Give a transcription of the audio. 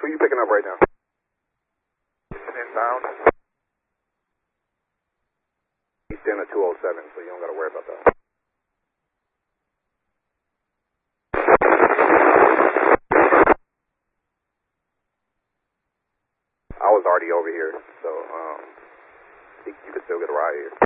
who you picking up right now? Inbound. He's in at 207, so you don't got to worry about that. I was already over here, so you could still get a ride here.